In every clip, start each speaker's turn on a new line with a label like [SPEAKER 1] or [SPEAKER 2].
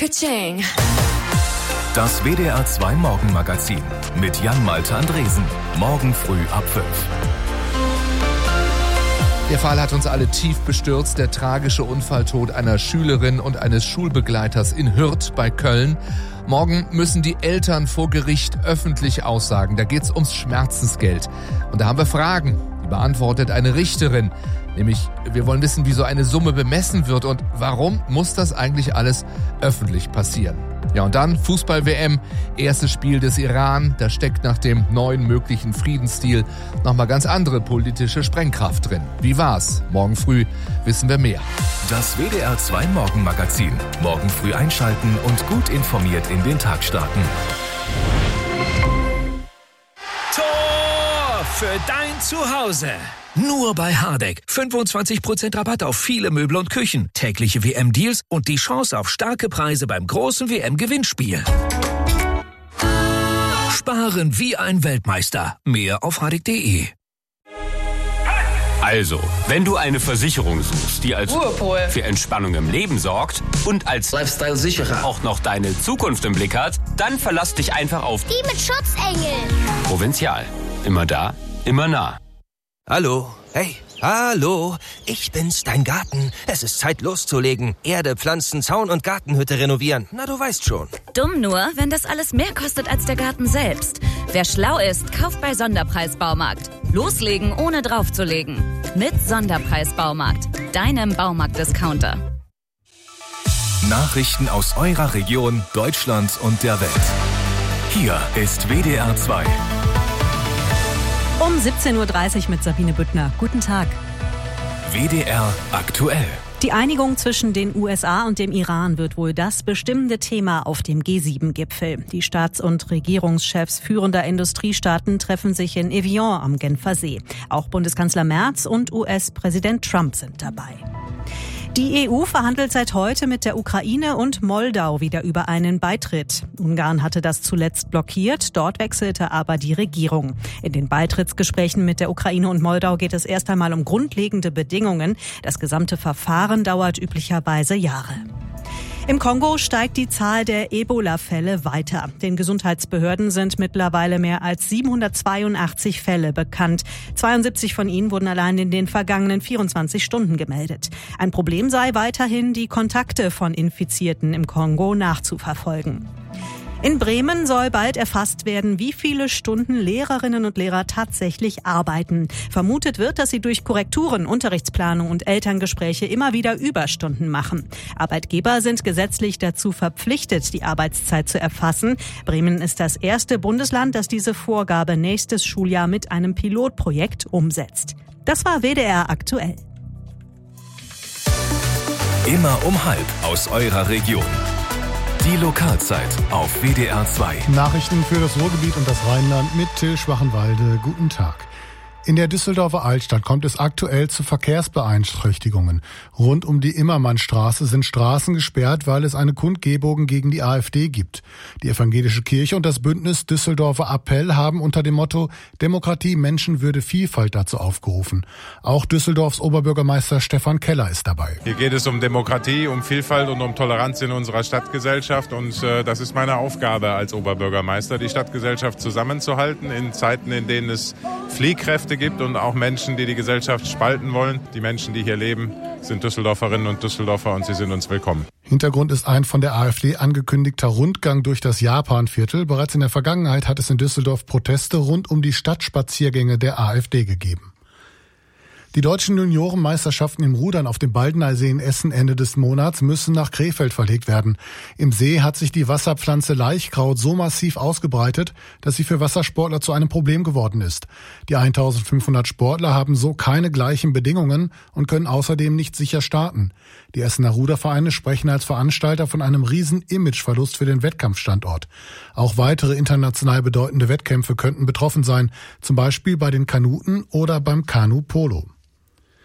[SPEAKER 1] Ka-ching.
[SPEAKER 2] Das WDR 2 Morgenmagazin mit Jan-Malte Andresen. Morgen früh ab 5.
[SPEAKER 3] Der Fall hat uns alle tief bestürzt. Der tragische Unfalltod einer Schülerin und eines Schulbegleiters in Hürth bei Köln. Morgen müssen die Eltern vor Gericht öffentlich aussagen. Da geht's ums Schmerzensgeld. Und da haben wir Fragen. Die beantwortet eine Richterin. Nämlich, wir wollen wissen, wie so eine Summe bemessen wird und warum muss das eigentlich alles öffentlich passieren. Ja, und dann Fußball-WM, erstes Spiel des Iran. Da steckt nach dem neuen möglichen Friedensdeal nochmal ganz andere politische Sprengkraft drin. Wie war's? Morgen früh wissen wir mehr.
[SPEAKER 2] Das WDR 2 Morgenmagazin. Morgen früh einschalten und gut informiert in den Tag starten.
[SPEAKER 4] Tor für dein Zuhause. Nur bei Hardegg. 25% Rabatt auf viele Möbel und Küchen. Tägliche WM-Deals und die Chance auf starke Preise beim großen WM-Gewinnspiel. Sparen wie ein Weltmeister. Mehr auf hardegg.de.
[SPEAKER 5] Also, wenn du eine Versicherung suchst, die als
[SPEAKER 1] Ruhepol
[SPEAKER 5] für Entspannung im Leben sorgt und als
[SPEAKER 6] Lifestyle-Sicherer
[SPEAKER 5] auch noch deine Zukunft im Blick hat, dann verlass dich einfach auf
[SPEAKER 7] Die mit Schutzengel.
[SPEAKER 5] Provinzial. Immer da, immer nah.
[SPEAKER 6] Hallo, hey, hallo, ich bin's, dein Garten. Es ist Zeit loszulegen. Erde, Pflanzen, Zaun und Gartenhütte renovieren. Na, du weißt schon.
[SPEAKER 8] Dumm nur, wenn das alles mehr kostet als der Garten selbst. Wer schlau ist, kauft bei Sonderpreis-Baumarkt. Loslegen, ohne draufzulegen. Mit Sonderpreis-Baumarkt, deinem Baumarkt-Discounter.
[SPEAKER 2] Nachrichten aus eurer Region, Deutschland und der Welt. Hier ist WDR 2.
[SPEAKER 9] Um 17.30 Uhr mit Sabine Büttner. Guten Tag.
[SPEAKER 2] WDR aktuell.
[SPEAKER 9] Die Einigung zwischen den USA und dem Iran wird wohl das bestimmende Thema auf dem G7-Gipfel. Die Staats- und Regierungschefs führender Industriestaaten treffen sich in Evian am Genfer See. Auch Bundeskanzler Merz und US-Präsident Trump sind dabei. Die EU verhandelt seit heute mit der Ukraine und Moldau wieder über einen Beitritt. Ungarn hatte das zuletzt blockiert, dort wechselte aber die Regierung. In den Beitrittsgesprächen mit der Ukraine und Moldau geht es erst einmal um grundlegende Bedingungen. Das gesamte Verfahren dauert üblicherweise Jahre. Im Kongo steigt die Zahl der Ebola-Fälle weiter. Den Gesundheitsbehörden sind mittlerweile mehr als 782 Fälle bekannt. 72 von ihnen wurden allein in den vergangenen 24 Stunden gemeldet. Ein Problem sei weiterhin, die Kontakte von Infizierten im Kongo nachzuverfolgen. In Bremen soll bald erfasst werden, wie viele Stunden Lehrerinnen und Lehrer tatsächlich arbeiten. Vermutet wird, dass sie durch Korrekturen, Unterrichtsplanung und Elterngespräche immer wieder Überstunden machen. Arbeitgeber sind gesetzlich dazu verpflichtet, die Arbeitszeit zu erfassen. Bremen ist das erste Bundesland, das diese Vorgabe nächstes Schuljahr mit einem Pilotprojekt umsetzt. Das war WDR aktuell.
[SPEAKER 2] Immer um 12:30 aus eurer Region. Die Lokalzeit auf WDR 2.
[SPEAKER 10] Nachrichten für das Ruhrgebiet und das Rheinland mit Till Schwachenwalde. Guten Tag. In der Düsseldorfer Altstadt kommt es aktuell zu Verkehrsbeeinträchtigungen. Rund um die Immermannstraße sind Straßen gesperrt, weil es eine Kundgebung gegen die AfD gibt. Die Evangelische Kirche und das Bündnis Düsseldorfer Appell haben unter dem Motto Demokratie, Menschenwürde, Vielfalt dazu aufgerufen. Auch Düsseldorfs Oberbürgermeister Stefan Keller ist dabei.
[SPEAKER 11] Hier geht es um Demokratie, um Vielfalt und um Toleranz in unserer Stadtgesellschaft. Und das ist meine Aufgabe als Oberbürgermeister, die Stadtgesellschaft zusammenzuhalten in Zeiten, in denen es Fliehkräfte gibt und auch Menschen, die die Gesellschaft spalten wollen. Die Menschen, die hier leben, sind Düsseldorferinnen und Düsseldorfer und sie sind uns willkommen.
[SPEAKER 10] Hintergrund ist ein von der AfD angekündigter Rundgang durch das Japanviertel. Bereits in der Vergangenheit hat es in Düsseldorf Proteste rund um die Stadtspaziergänge der AfD gegeben. Die deutschen Juniorenmeisterschaften im Rudern auf dem Baldeneysee in Essen Ende des Monats müssen nach Krefeld verlegt werden. Im See hat sich die Wasserpflanze Laichkraut so massiv ausgebreitet, dass sie für Wassersportler zu einem Problem geworden ist. Die 1500 Sportler haben so keine gleichen Bedingungen und können außerdem nicht sicher starten. Die Essener Rudervereine sprechen als Veranstalter von einem riesen Imageverlust für den Wettkampfstandort. Auch weitere international bedeutende Wettkämpfe könnten betroffen sein, zum Beispiel bei den Kanuten oder beim Kanu-Polo.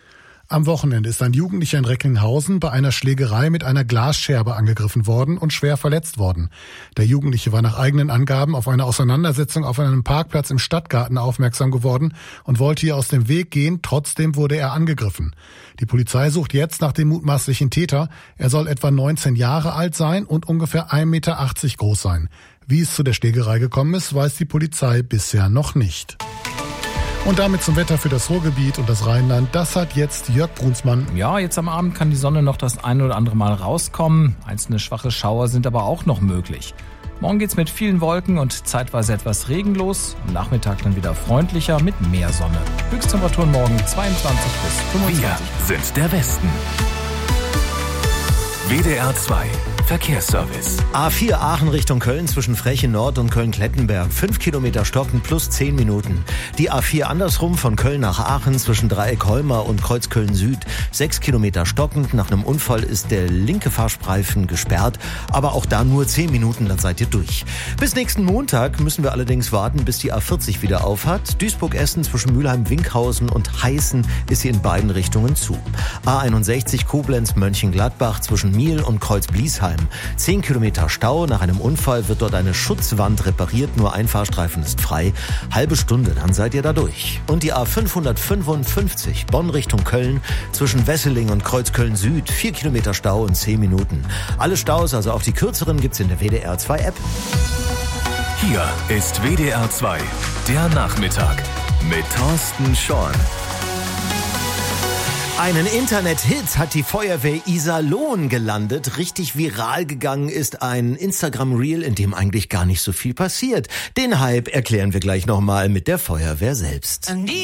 [SPEAKER 10] Am Wochenende ist ein Jugendlicher in Recklinghausen bei einer Schlägerei mit einer Glasscherbe angegriffen worden und schwer verletzt worden. Der Jugendliche war nach eigenen Angaben auf eine Auseinandersetzung auf einem Parkplatz im Stadtgarten aufmerksam geworden und wollte hier aus dem Weg gehen. Trotzdem wurde er angegriffen. Die Polizei sucht jetzt nach dem mutmaßlichen Täter. Er soll etwa 19 Jahre alt sein und ungefähr 1,80 Meter groß sein. Wie es zu der Schlägerei gekommen ist, weiß die Polizei bisher noch nicht. Und damit zum Wetter für das Ruhrgebiet und das Rheinland. Das hat jetzt Jörg Brunsmann.
[SPEAKER 1] Ja, jetzt am Abend kann die Sonne noch das ein oder andere Mal rauskommen. Einzelne schwache Schauer sind aber auch noch möglich. Morgen geht's mit vielen Wolken und zeitweise etwas regenlos. Am Nachmittag dann wieder freundlicher mit mehr Sonne. Höchsttemperaturen morgen 22 bis 25.
[SPEAKER 2] Wir sind der Westen. WDR 2 Verkehrsservice.
[SPEAKER 7] A4 Aachen Richtung Köln zwischen Freche Nord und Köln-Klettenberg. 5 Kilometer stoppen plus 10 Minuten. Die A4 andersrum von Köln nach Aachen zwischen Dreieck Holmer und Kreuz Köln Süd. 6 Kilometer stockend. Nach einem Unfall ist der linke Fahrstreifen gesperrt. Aber auch da nur 10 Minuten, dann seid ihr durch. Bis nächsten Montag müssen wir allerdings warten, bis die A40 wieder aufhat. Duisburg-Essen zwischen Mülheim-Winkhausen und Heißen ist sie in beiden Richtungen zu. A61 Koblenz-Mönchengladbach zwischen Miel und Kreuz-Bliesheim. 10 Kilometer Stau. Nach einem Unfall wird dort eine Schutzwand repariert. Nur ein Fahrstreifen ist frei. Halbe Stunde, dann seid ihr da durch. Und die A555 Bonn Richtung Köln zwischen Wesseling und Kreuz Köln Süd. 4 Kilometer Stau und 10 Minuten. Alle Staus, also auch die kürzeren, gibt's in der WDR 2 App.
[SPEAKER 2] Hier ist WDR 2, der Nachmittag mit Thorsten Schorn.
[SPEAKER 7] Einen Internet-Hit hat die Feuerwehr Iserlohn gelandet. Richtig viral gegangen ist ein Instagram-Reel, in dem eigentlich gar nicht so viel passiert. Den Hype erklären wir gleich nochmal mit der Feuerwehr selbst.